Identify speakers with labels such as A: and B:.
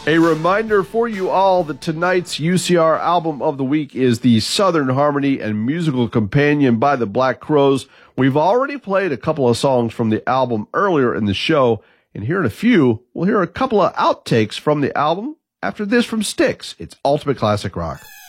A: A reminder for you all that tonight's UCR album of the week is the Southern Harmony and Musical Companion by the Black Crowes. We've already played a couple of songs from the album earlier in the show, and here in a few, we'll hear a couple of outtakes from the album after this from Styx. It's Ultimate Classic Rock.